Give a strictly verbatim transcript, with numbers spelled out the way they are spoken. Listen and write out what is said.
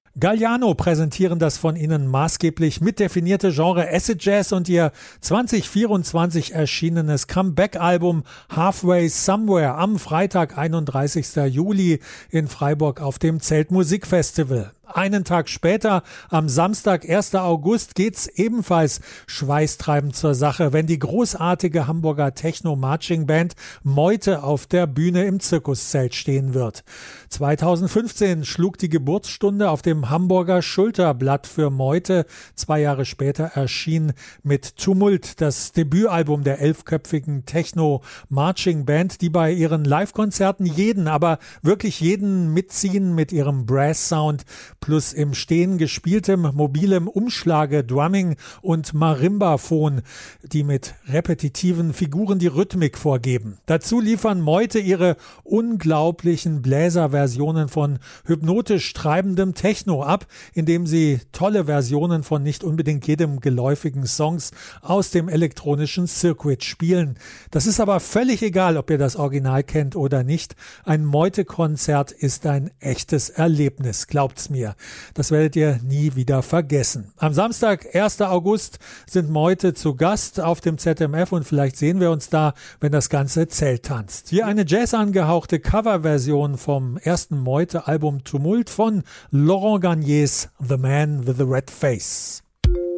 Galliano präsentieren das von ihnen maßgeblich mitdefinierte Genre Acid Jazz und ihr zwanzig vierundzwanzig erschienenes Comeback-Album Halfway Somewhere am Freitag, einunddreißigsten Juli in Freiburg auf dem Zeltmusikfestival. Einen Tag später, am Samstag, ersten August, geht's ebenfalls schweißtreibend zur Sache, wenn die großartige Hamburger Techno-Marching-Band Meute auf der Bühne im Zirkuszelt stehen wird. zweitausendfünfzehn schlug die Geburtsstunde auf dem Hamburger Schulterblatt für Meute. Zwei Jahre später erschien mit Tumult das Debütalbum der elfköpfigen Techno-Marching-Band, die bei ihren Live-Konzerten jeden, aber wirklich jeden mitziehen mit ihrem Brass-Sound plus im Stehen gespieltem mobilem Umschlage, Drumming und Marimbaphon, die mit repetitiven Figuren die Rhythmik vorgeben. Dazu liefern Meute ihre unglaublichen Bläserversionen von hypnotisch treibendem Techno ab, indem sie tolle Versionen von nicht unbedingt jedem geläufigen Songs aus dem elektronischen Circuit spielen. Das ist aber völlig egal, ob ihr das Original kennt oder nicht. Ein Meute-Konzert ist ein echtes Erlebnis, glaubt's mir. Das werdet ihr nie wieder vergessen. Am Samstag, ersten August, sind Meute zu Gast auf dem Z M F und vielleicht sehen wir uns da, wenn das ganze Zelt tanzt. Hier eine Jazz-angehauchte Coverversion vom ersten Meute-Album Tumult von Laurent Garniers The Man with the Red Face.